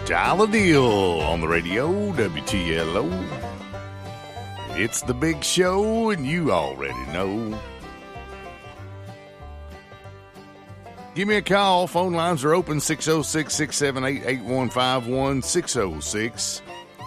Dial a Deal on the radio, WTLO. It's the big show, and you already know. Give me a call. Phone lines are open, 606-678-8151,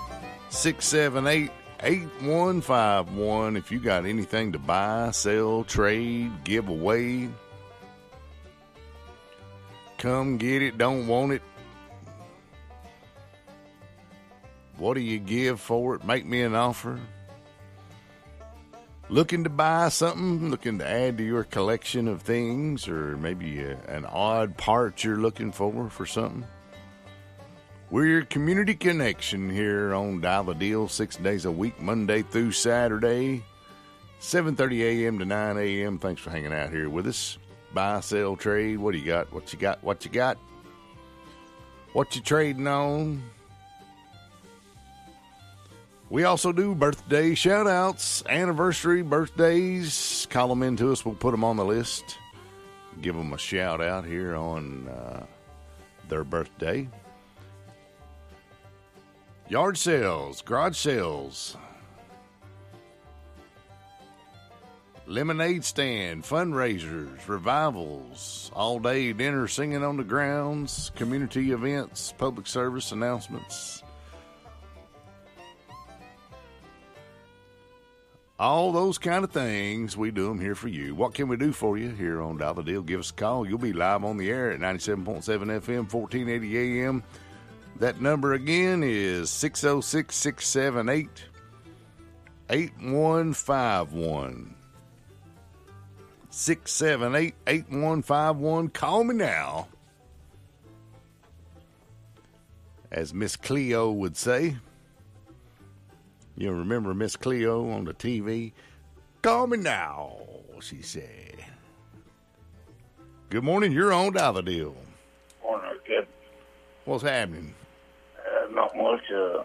606-678-8151. If you got anything to buy, sell, trade, give away, come get it, don't want it. What do you give for it? Make me an offer. Looking to buy something, looking to add to your collection of things, or maybe an odd part you're looking for something. We're your community connection here on Dial a Deal 6 days a week, Monday through Saturday, 7:30 a.m. to 9 a.m. Thanks for hanging out here with us. Buy, sell, trade. What do you got? What you got? What you got? What you trading on? We also do birthday shout-outs, anniversary birthdays. Call them in to us. We'll put them on the list. Give them a shout-out here on their birthday. Yard sales, garage sales, lemonade stand, fundraisers, revivals, all-day dinner singing on the grounds, community events, public service announcements. All those kind of things, we do them here for you. What can we do for you here on Dial a Deal? Give us a call. You'll be live on the air at 97.7 FM, 1480 AM. That number again is 606-678-8151. 678-8151. Call me now. As Miss Cleo would say. You remember Miss Cleo on the TV? Call me now, she said. Good morning. You're on Dial a Deal. Morning, kid. What's happening? Not much.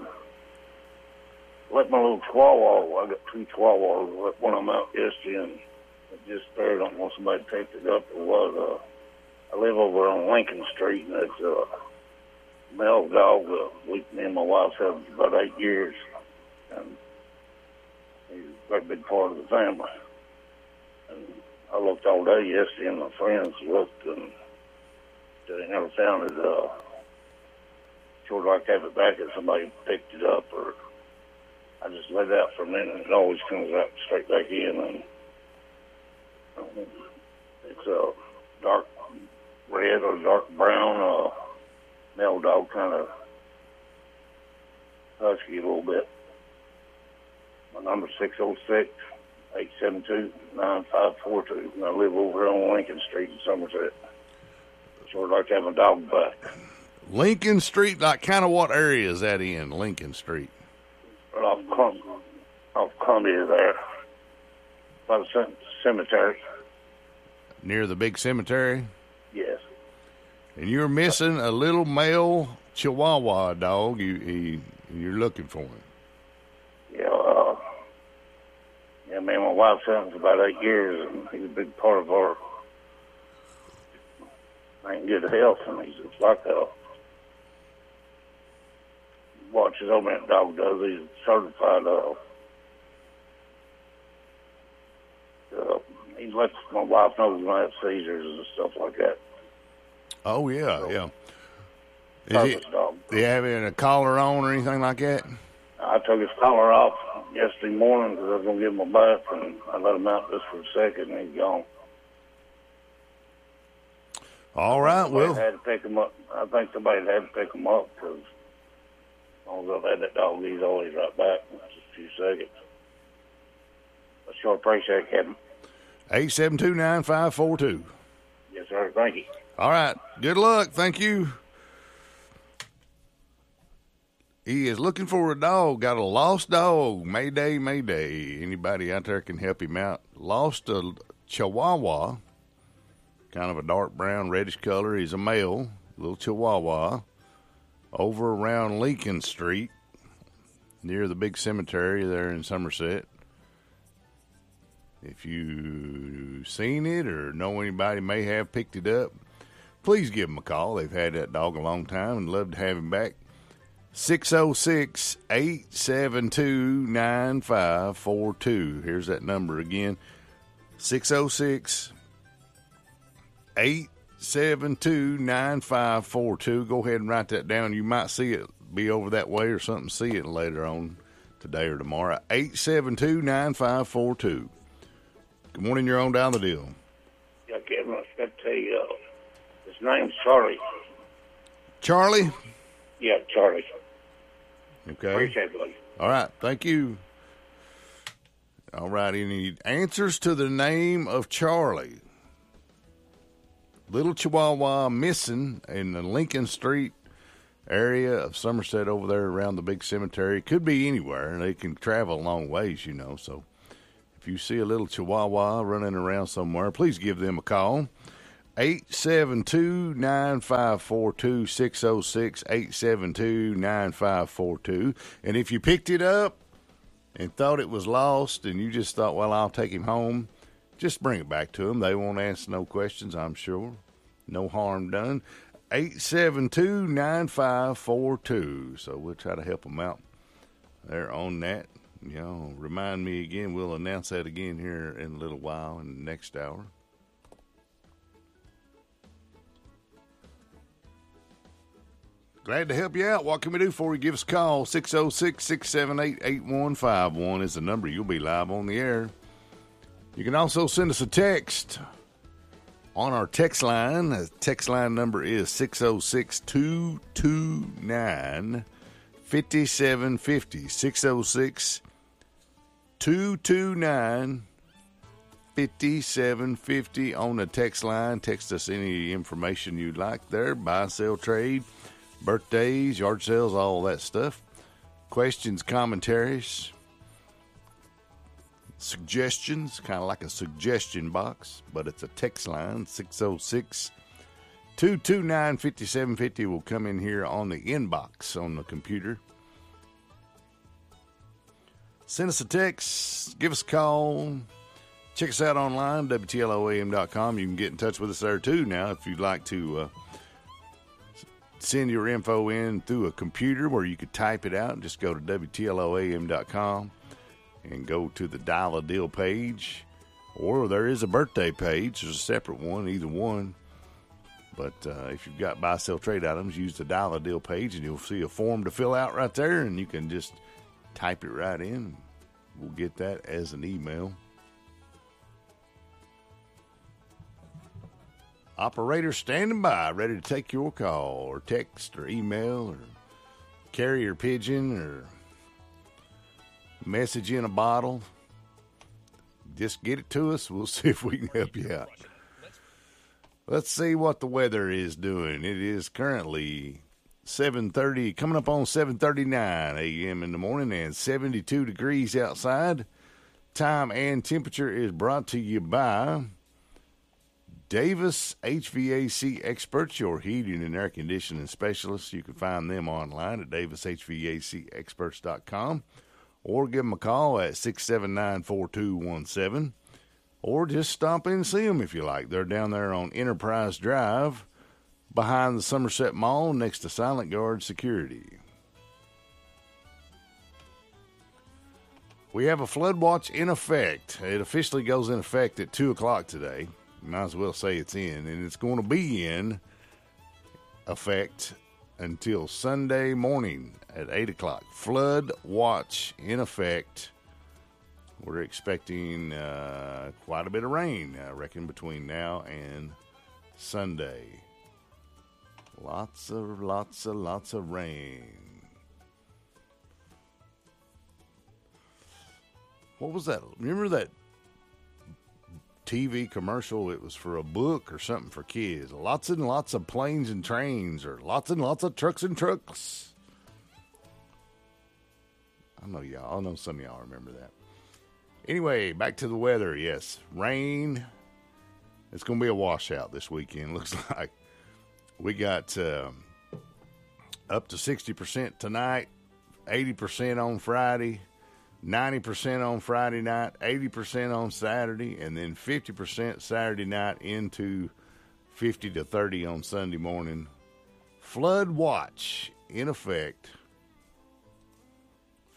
Let my little chihuahua. I got two chihuahuas. Let one of them out yesterday, and it just buried them. Once somebody picked it up, it was. I live over on Lincoln Street, and it's a male dog. Me and my wife have about 8 years. And he's a very big part of the family. And I looked all day yesterday, and my friends looked, and they never found it. Sure like to have it back if somebody picked it up, or I just let it out for a minute, and it always comes out straight back in. And it's a dark red or dark brown male dog, kind of husky a little bit. My number's 606-872-9542, and I live over on Lincoln Street in Somerset. Sure like to have a dog back. Lincoln Street, like kind of what area is that in, Lincoln Street? Right off Columbia there, by the cemetery. Near the big cemetery? Yes. And you're missing a little male Chihuahua dog. You're looking for him. Yeah, me and my wife's had him for about 8 years, and he's a big part of our good health, and he's like watches over that dog does. He's certified. He lets my wife know he's going to have seizures and stuff like that. Oh, yeah, so, yeah. Service dog. Do you have a collar on or anything like that? I took his collar off yesterday morning because I was going to give him a bath, and I let him out just for a second, and he's gone. All right, well. Had to pick him up. I think somebody had to pick him up because as long as I've had that dog, he's always right back in just a few seconds. I sure appreciate it, Kevin. 872-9542. Yes, sir. Thank you. All right. Good luck. Thank you. He is looking for a dog. Got a lost dog. Mayday, mayday. Anybody out there can help him out. Lost a Chihuahua. Kind of a dark brown, reddish color. He's a male. Little Chihuahua. Over around Lincoln Street. Near the big cemetery there in Somerset. If you seen it or know anybody may have picked it up, please give them a call. They've had that dog a long time and love to have him back. 606-872-9542. Here's that number again. 606-872-9542. Go ahead and write that down. You might see it be over that way or something. See it later on today or tomorrow. 872-9542. Good morning. You're on Down the Deal. Yeah, Kevin, I got to tell you, his name's Charlie. Charlie? Yeah, Charlie. Okay. Appreciate it, buddy. All right. Thank you. All right. Any answers to the name of Charlie? Little Chihuahua missing in the Lincoln Street area of Somerset over there around the big cemetery. Could be anywhere. They can travel a long ways, you know. So if you see a little Chihuahua running around somewhere, please give them a call. 872-9542, 606-872-9542. And if you picked it up and thought it was lost and you just thought, well, I'll take him home, just bring it back to them. They won't answer no questions, I'm sure. No harm done. 872-9542. So we'll try to help them out there on that. You know, remind me again. We'll announce that again here in a little while in the next hour. Glad to help you out. What can we do for you? Give us a call. 606-678-8151 is the number. You'll be live on the air. You can also send us a text on our text line. The text line number is 606-229-5750. 606-229-5750 on the text line. Text us any information you'd like there. Buy, sell, trade, birthdays, yard sales, all that stuff. Questions, commentaries, suggestions, kind of like a suggestion box, but it's a text line. 606-229-5750 will come in here on the inbox on the computer. Send us a text, give us a call. Check us out online, WTLOAM.com. You can get in touch with us there too now if you'd like to send your info in through a computer where you could type it out. Just go to WTLOAM.com and go to the Dial a Deal page. Or there is a birthday page. There's a separate one, either one. But if you've got buy, sell, trade items, use the Dial a Deal page and you'll see a form to fill out right there. And you can just type it right in. We'll get that as an email. Operator standing by, ready to take your call or text or email or carrier pigeon or message in a bottle. Just get it to us. We'll see if we can help you out. Let's see what the weather is doing. It is currently 7:30, coming up on 7:39 a.m. in the morning and 72 degrees outside. Time and temperature is brought to you by Davis HVAC Experts, your heating and air conditioning specialists. You can find them online at davishvacexperts.com or give them a call at 679-4217 or just stop in and see them if you like. They're down there on Enterprise Drive behind the Somerset Mall next to Silent Guard Security. We have a flood watch in effect. It officially goes in effect at 2 o'clock today. Might as well say it's in, and it's going to be in effect until Sunday morning at 8 o'clock. Flood watch in effect. We're expecting quite a bit of rain, I reckon, between now and Sunday. Lots of rain. What was that? Remember that TV commercial? It was for a book or something for kids. Lots and lots of planes and trains, or lots and lots of trucks and trucks. I know some of y'all remember that. Anyway, back to the weather. Yes, rain. It's going to be a washout this weekend, looks like. We got up to 60% tonight, 80% on Friday, 90% on Friday night, 80% on Saturday, and then 50% Saturday night into 50 to 30 on Sunday morning. Flood watch in effect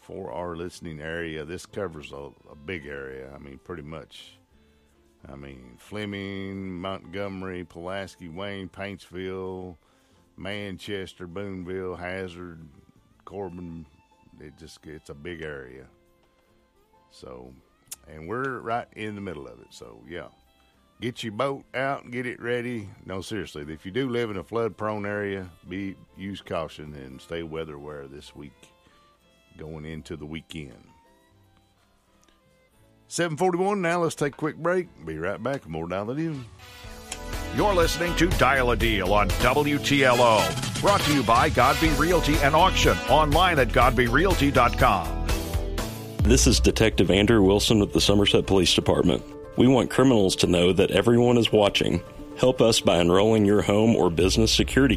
for our listening area. This covers a big area. I mean, pretty much. I mean, Fleming, Montgomery, Pulaski, Wayne, Paintsville, Manchester, Boonville, Hazard, Corbin. It's a big area. So, and we're right in the middle of it. So, yeah. Get your boat out and get it ready. No, seriously, if you do live in a flood-prone area, use caution and stay weather aware this week going into the weekend. 7:41, now let's take a quick break. Be right back with more Dial a Deal. You're listening to Dial a Deal on WTLO. Brought to you by Godby Realty and Auction. Online at GodbyRealty.com. This is Detective Andrew Wilson with the Somerset Police Department. We want criminals to know that everyone is watching. Help us by enrolling your home or business security